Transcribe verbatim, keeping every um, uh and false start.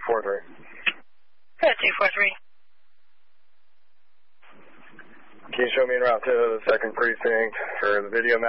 four three. Good, two four three. Can you show me en route to the second precinct for the video map?